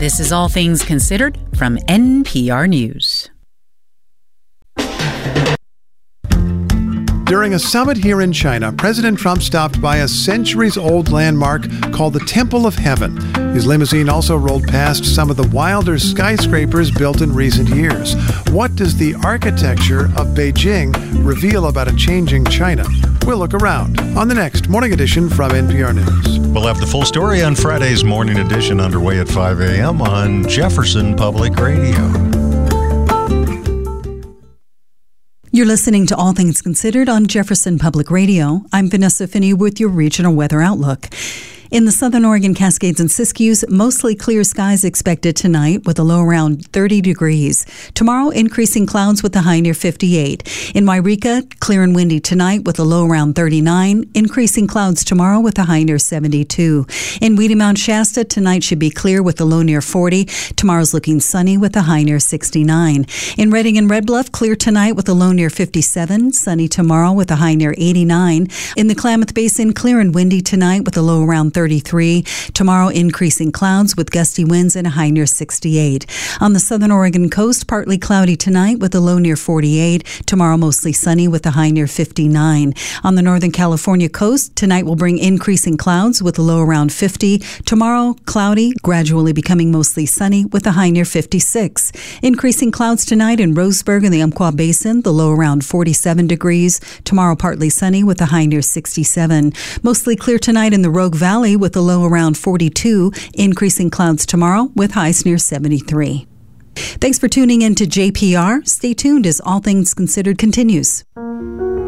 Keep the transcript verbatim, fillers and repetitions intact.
This is All Things Considered from N P R News. During a summit here in China, President Trump stopped by a centuries-old landmark called the Temple of Heaven. His limousine also rolled past some of the wilder skyscrapers built in recent years. What does the architecture of Beijing reveal about a changing China? We'll look around on the next Morning Edition from N P R News. We'll have the full story on Friday's Morning Edition underway at five a.m. on Jefferson Public Radio. You're listening to All Things Considered on Jefferson Public Radio. I'm Vanessa Finney with your regional weather outlook. In the southern Oregon Cascades and Siskiyous, mostly clear skies expected tonight with a low around thirty degrees. Tomorrow, increasing clouds with a high near fifty-eight. In Wairika, clear and windy tonight with a low around thirty-nine. Increasing clouds tomorrow with a high near seventy-two. In Weedy Mount Shasta, tonight should be clear with a low near forty. Tomorrow's looking sunny with a high near sixty-nine. In Redding and Red Bluff, clear tonight with a low near fifty-seven. Sunny tomorrow with a high near eighty-nine. In the Klamath Basin, clear and windy tonight with a low around thirty-three. Tomorrow, increasing clouds with gusty winds and a high near sixty-eight. On the southern Oregon coast, partly cloudy tonight with a low near forty-eight. Tomorrow, mostly sunny with a high near fifty-nine. On the northern California coast, tonight will bring increasing clouds with a low around fifty. Tomorrow, cloudy, gradually becoming mostly sunny with a high near fifty-six. Increasing clouds tonight in Roseburg and the Umpqua Basin, the low around forty-seven degrees. Tomorrow, partly sunny with a high near sixty-seven. Mostly clear tonight in the Rogue Valley with a low around forty-two. Increasing clouds tomorrow with highs near seventy-three. Thanks for tuning in to J P R. Stay tuned as All Things Considered continues.